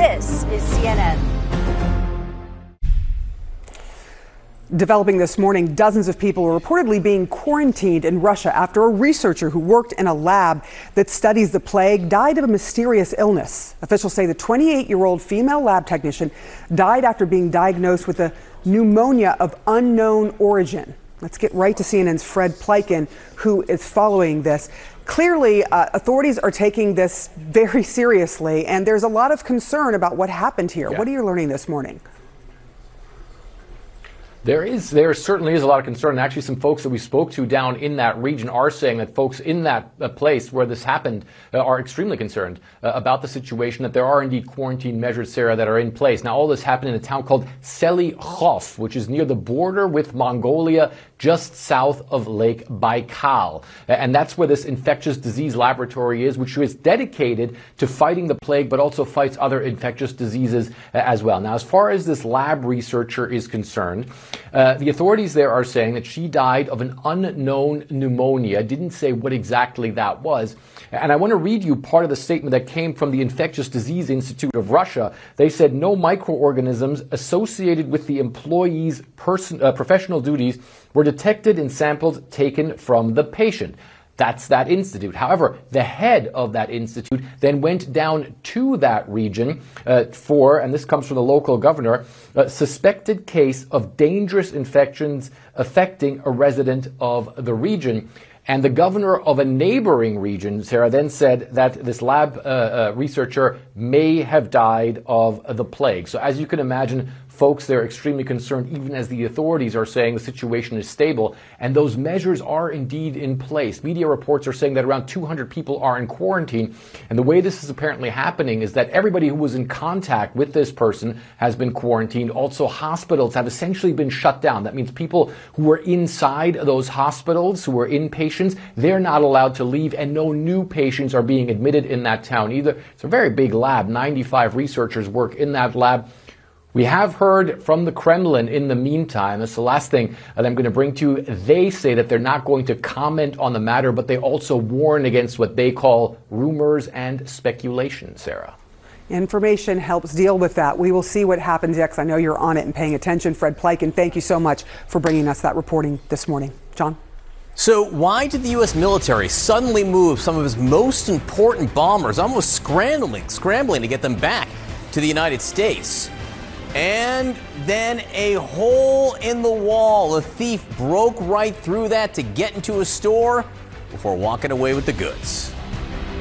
This is CNN. Developing this morning, dozens of people are reportedly being quarantined in Russia after a researcher who worked in a lab that studies the plague died of a mysterious illness. Officials say the 28-year-old female lab technician died after being diagnosed with a pneumonia of unknown origin. Let's get right to CNN's Fred Pleitgen, who is following this. Clearly, authorities are taking this very seriously, and there's a lot of concern about what happened here. Yeah. What are you learning this morning? There certainly is a lot of concern. And actually, some folks that we spoke to down in that region are saying that folks in that place where this happened are extremely concerned about the situation, that there are indeed quarantine measures, Sarah, that are in place. Now, all this happened in a town called Selikhov, which is near the border with Mongolia, just south of Lake Baikal. And that's where this infectious disease laboratory is, which is dedicated to fighting the plague, but also fights other infectious diseases as well. Now, as far as this lab researcher is concerned, the authorities there are saying that she died of an unknown pneumonia. Didn't say what exactly that was. And I want to read you part of the statement that came from the Infectious Disease Institute of Russia. They said no microorganisms associated with the employee's professional duties were detected in samples taken from the patient. That's that institute. However, the head of that institute then went down to that region and this comes from the local governor, a suspected case of dangerous infections affecting a resident of the region. And the governor of a neighboring region, Sarah, then said that this lab researcher may have died of the plague. So as you can imagine, folks, they're extremely concerned, even as the authorities are saying the situation is stable. And those measures are indeed in place. Media reports are saying that around 200 people are in quarantine. And the way this is apparently happening is that everybody who was in contact with this person has been quarantined. Also, hospitals have essentially been shut down. That means people who were inside those hospitals, who were inpatients, they're not allowed to leave, and no new patients are being admitted in that town either. It's a very big lab. 95 researchers work in that lab. We have heard from the Kremlin in the meantime. That's the last thing that I'm going to bring to you. They say that they're not going to comment on the matter, but they also warn against what they call rumors and speculation, Sarah. Information helps deal with that. We will see what happens next. I know you're on it and paying attention. Fred Pleitgen, thank you so much for bringing us that reporting this morning. John? So why did the U.S. military suddenly move some of its most important bombers, almost scrambling to get them back to the United States? And then a hole in the wall. A thief broke right through that to get into a store before walking away with the goods.